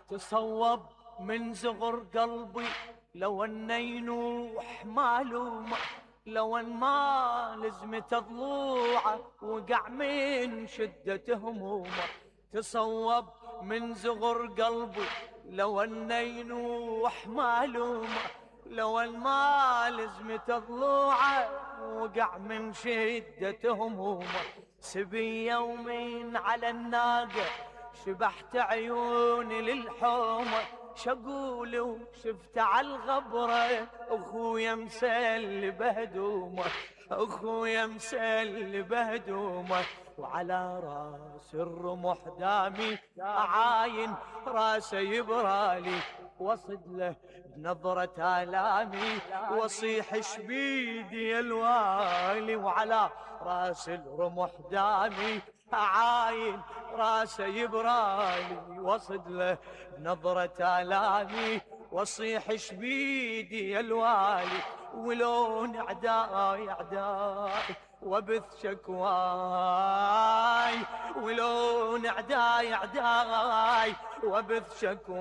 تصوب من زغر قلبي لو انه ينوح معلومة، لو ان ما لزمت ضلوعه وقع من شدة همومه. تصوب من زغر قلبي لو انه ينوح معلومة، لو ان ما لزمت ضلوعه وقع من شدة همومه. سبي يومين على الناقة شبحت عيوني للحومة، شقول وشفت على الغبرة اخويا مسل بهدومه، اخويا مسل بهدومه. وعلى راس الرمح دامي اعاين راسه يبرالي، وصد له بنظرة آلامي واصيح شبيدي يا الوالي. وعلى راس الرمح دامي اعاين راسه يبرالي، وصد له بنظرة آلامي واصيح شبيدي يا الوالي. ولون اعداي اعداي وبث شكواي، ولون اعداي اعداي وبث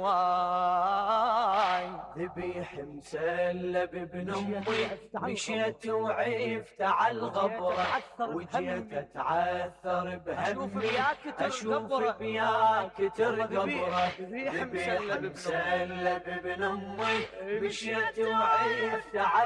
شكواي. ذبيح مسلب ابن امي مشيت وعفت على الغبره، وجيت اتعثر بهمي اشوف بياك ترقبره. ذبيح مسلب ابن امي مشيت وعفت على